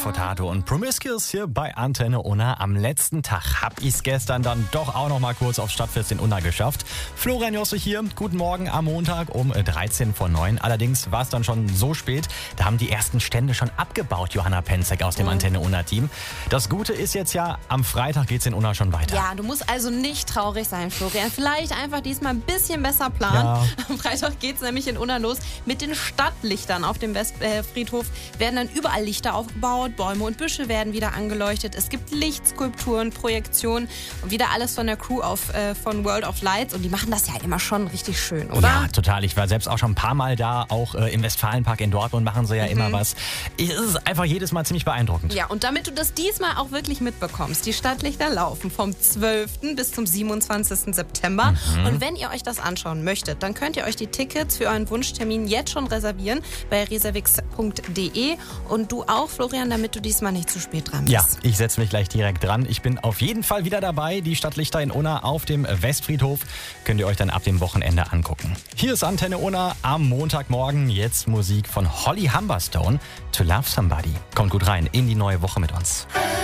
Furtado und Promiscuous hier bei Antenne Unna. Am letzten Tag hab ich's gestern dann doch auch noch mal kurz aufs Stadtfest in Unna geschafft. Florian Josse hier, guten Morgen am Montag um 13:09. Allerdings war es dann schon so spät, da haben die ersten Stände schon abgebaut, Johanna Penzek aus dem Antenne Unna Team. Das Gute ist jetzt ja, am Freitag geht's in Unna schon weiter. Ja, du musst also nicht traurig sein, Florian. Vielleicht einfach diesmal ein bisschen besser planen. Ja. Am Freitag geht's nämlich in Unna los mit den Stadtlichtern. Auf dem Westfriedhof werden dann überall Lichter aufgebaut, Bäume und Büsche werden wieder angeleuchtet. Es gibt Lichtskulpturen, Projektionen und wieder alles von der Crew von World of Lights. Und die machen das ja immer schon richtig schön, oder? Ja, total. Ich war selbst auch schon ein paar Mal da. Auch im Westfalenpark in Dortmund machen sie ja immer was. Es ist einfach jedes Mal ziemlich beeindruckend. Ja, und damit du das diesmal auch wirklich mitbekommst, die Stadtlichter laufen vom 12. bis zum 27. September. Und wenn ihr euch das anschauen möchtet, dann könnt ihr euch die Tickets für euren Wunschtermin jetzt schon reservieren bei reservix.de. Und du auch, Florian, damit du diesmal nicht zu spät dran bist. Ja, ich setze mich gleich direkt dran. Ich bin auf jeden Fall wieder dabei. Die Stadtlichter in Unna auf dem Westfriedhof könnt ihr euch dann ab dem Wochenende angucken. Hier ist Antenne Unna am Montagmorgen. Jetzt Musik von Holly Humberstone, To Love Somebody. Kommt gut rein in die neue Woche mit uns.